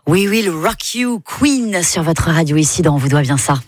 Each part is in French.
We Will Rock You, Queen, sur votre radio ici dans On vous doit bien ça.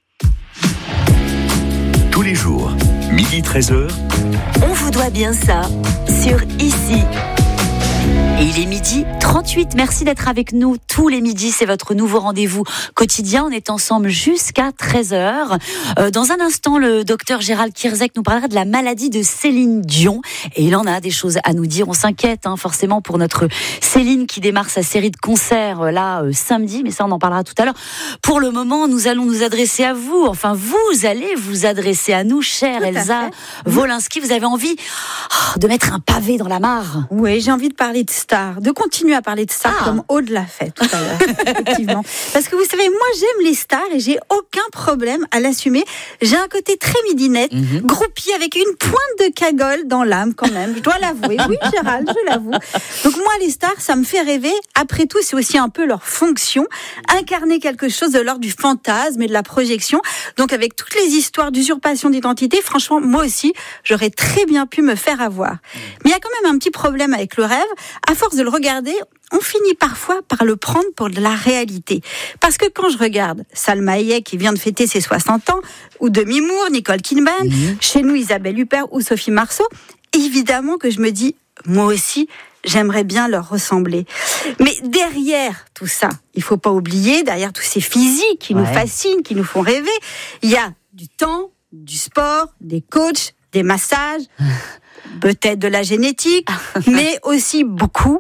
Tous les jours, 12h-13h. On vous doit bien ça, sur Ici. Et il est 12h38, merci d'être avec nous tous les midis, c'est votre nouveau rendez-vous quotidien, on est ensemble jusqu'à 13h. Dans un instant, le docteur Gérald Kierzek nous parlera de la maladie de Céline Dion, et il en a des choses à nous dire, on s'inquiète forcément pour notre Céline qui démarre sa série de concerts samedi, mais ça on en parlera tout à l'heure. Pour le moment, nous allons nous adresser à vous, enfin vous allez vous adresser à nous, chère Elsa Wolinski, vous avez envie de mettre un pavé dans la mare. Oui, j'ai envie de parler de stars, de continuer à parler de stars comme Aude l'a fait tout à l'heure, effectivement. Parce que vous savez, moi j'aime les stars et j'ai aucun problème à l'assumer. J'ai un côté très midinette, groupie avec une pointe de cagole dans l'âme quand même, je dois l'avouer. Oui Gérald, je l'avoue. Donc moi les stars, ça me fait rêver. Après tout, c'est aussi un peu leur fonction, incarner quelque chose de l'ordre du fantasme et de la projection. Donc avec toutes les histoires d'usurpation d'identité, franchement, moi aussi, j'aurais très bien pu me faire avoir. Mais il y a quand même un petit problème avec le rêve. À force de le regarder, on finit parfois par le prendre pour de la réalité. Parce que quand je regarde Salma Hayek qui vient de fêter ses 60 ans, ou Demi Moore, Nicole Kidman, chez nous Isabelle Huppert ou Sophie Marceau, évidemment que je me dis, moi aussi, j'aimerais bien leur ressembler. Mais derrière tout ça, il faut pas oublier, derrière tous ces physiques qui nous fascinent, qui nous font rêver, il y a du temps, du sport, des coachs, des massages, peut-être de la génétique, mais aussi beaucoup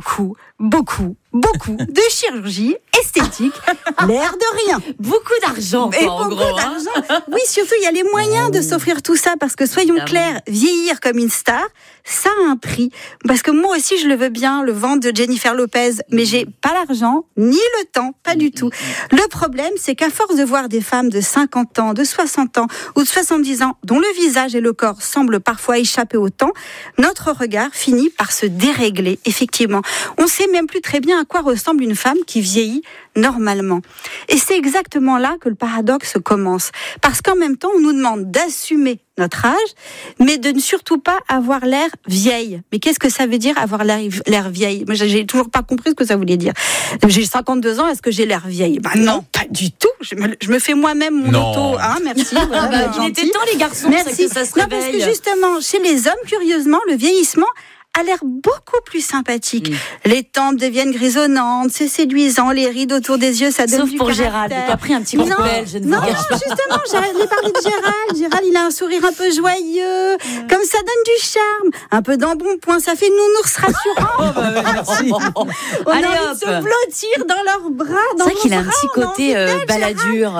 de chirurgie esthétique, l'air de rien. Beaucoup d'argent, Et en beaucoup gros. d'argent. Oui, surtout, il y a les moyens de s'offrir tout ça, parce que soyons clairs, vieillir comme une star, ça a un prix. Parce que moi aussi, je le veux bien, le ventre de Jennifer Lopez, mais j'ai pas l'argent, ni le temps, pas du tout. Le problème, c'est qu'à force de voir des femmes de 50 ans, de 60 ans ou de 70 ans, dont le visage et le corps semblent parfois échapper au temps, notre regard finit par se dérégler, effectivement. On sait même plus très bien à quoi ressemble une femme qui vieillit normalement. Et c'est exactement là que le paradoxe commence. Parce qu'en même temps, on nous demande d'assumer notre âge, mais de ne surtout pas avoir l'air vieille. Mais qu'est-ce que ça veut dire avoir l'air vieille? Moi, j'ai toujours pas compris ce que ça voulait dire. J'ai 52 ans, est-ce que j'ai l'air vieille? Non, pas du tout. Je me fais moi-même mon auto. Merci. Voilà, il était temps, les garçons, merci. que ça se réveille. réveille. Parce que justement, chez les hommes, curieusement, le vieillissement a l'air beaucoup plus sympathique. Les tempes deviennent grisonnantes, c'est séduisant, les rides autour des yeux, ça donne Sauf du pour caractère. Gérald, il n'a pas pris un petit coup de pelle, je ne vous cache pas. Justement, j'allais parler de Gérald. Gérald, il a un sourire un peu joyeux, comme ça donne du charme, un peu d'embonpoint, ça fait nounours rassurant. Merci. On Allez, a envie hop. de se blottir dans leurs bras, dans C'est vrai vos qu'il a un bras, petit on a côté envie d'être baladure,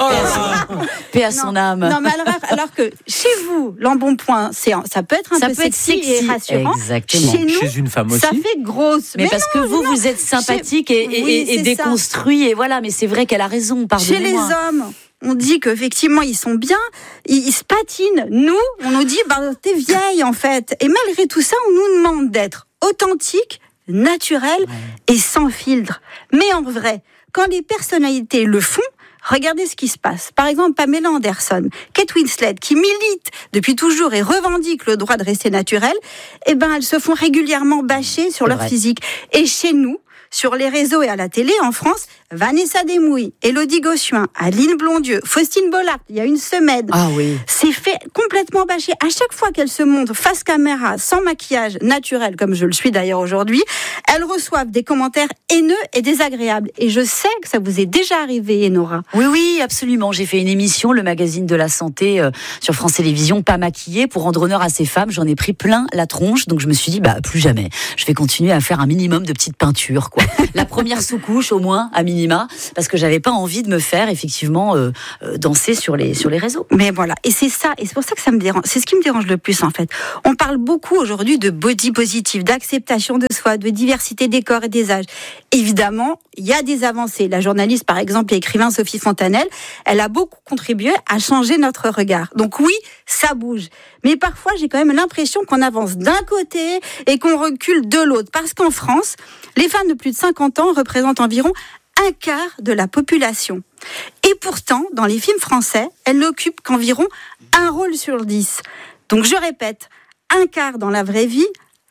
paix à son âme. Non, mais alors que chez vous, l'embonpoint, ça peut être un peu sexy et rassurant. Exactement. Chez nous, Chez une femme aussi. ça fait grosse. Mais parce que vous êtes sympathique Oui, et c'est déconstruit, et voilà, mais c'est vrai qu'elle a raison, Chez les pardonnez-moi. hommes, on dit qu'effectivement, ils sont bien, ils se patinent. Nous, on nous dit, t'es vieille, en fait. Et malgré tout ça, on nous demande d'être authentique, naturel et sans filtre. Mais en vrai, quand les personnalités le font, regardez ce qui se passe. Par exemple, Pamela Anderson, Kate Winslet, qui milite depuis toujours et revendique le droit de rester naturelle, elles se font régulièrement bâcher sur leur physique. Et chez nous, sur les réseaux et à la télé, en France, Vanessa Demouy, Élodie Gossuin, Aline Blondieu, Faustine Bollard, il y a une semaine. Ah oui. C'est fait complètement bâcher. À chaque fois qu'elles se montrent face caméra, sans maquillage naturel, comme je le suis d'ailleurs aujourd'hui, elles reçoivent des commentaires haineux et désagréables. Et je sais que ça vous est déjà arrivé, Enora. Oui, absolument. J'ai fait une émission, le magazine de la santé, sur France Télévisions, pas maquillée, pour rendre honneur à ces femmes. J'en ai pris plein la tronche, donc je me suis dit, plus jamais. Je vais continuer à faire un minimum de petites peintures, quoi. La première sous-couche, au moins, à minima, parce que j'avais pas envie de me faire, effectivement, danser sur les réseaux. Mais voilà. Et c'est ça. Et c'est pour ça que ça me dérange. C'est ce qui me dérange le plus, en fait. On parle beaucoup aujourd'hui de body positive, d'acceptation de soi, de diversité des corps et des âges. Évidemment, il y a des avancées. La journaliste, par exemple, et écrivain Sophie Fontanelle, elle a beaucoup contribué à changer notre regard. Donc oui, ça bouge. Mais parfois, j'ai quand même l'impression qu'on avance d'un côté et qu'on recule de l'autre. Parce qu'en France, les femmes de plus de 50 ans représentent environ un quart de la population. Et pourtant, dans les films français, elles n'occupent qu'environ un rôle sur 10. Donc je répète, un quart dans la vraie vie,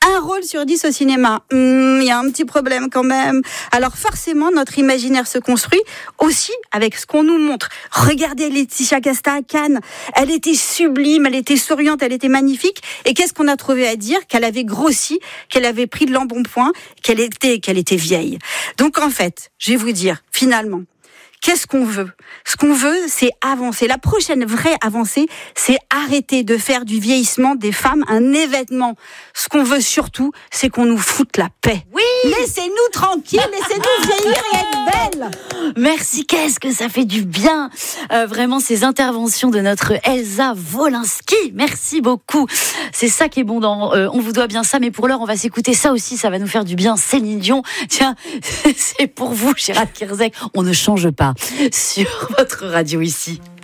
un rôle sur 10 au cinéma. Il y a un petit problème quand même. Alors forcément, notre imaginaire se construit aussi avec ce qu'on nous montre. Regardez Laetitia Casta à Cannes. Elle était sublime, elle était souriante, elle était magnifique. Et qu'est-ce qu'on a trouvé à dire? Qu'elle avait grossi, qu'elle avait pris de l'embonpoint, qu'elle était vieille. Donc en fait, je vais vous dire, finalement, qu'est-ce qu'on veut? Ce qu'on veut, c'est avancer. La prochaine vraie avancée, c'est arrêter de faire du vieillissement des femmes un événement. Ce qu'on veut surtout, c'est qu'on nous foute la paix. Oui! Laissez-nous tranquilles, laissez-nous vieillir et être belles. Merci, qu'est-ce que ça fait du bien. Vraiment, ces interventions de notre Elsa Wolinski. Merci beaucoup. C'est ça qui est bon dans On vous doit bien ça, mais pour l'heure, on va s'écouter ça aussi. Ça va nous faire du bien. Céline Dion. Tiens, c'est pour vous, Gérard Kierzek. On ne change pas sur votre radio ici.